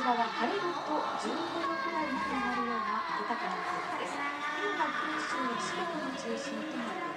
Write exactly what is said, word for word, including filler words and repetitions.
ちらは晴れるとじゅうごどくらいまで上がるような暖かな天気です。今が九州の四国の中心となっています。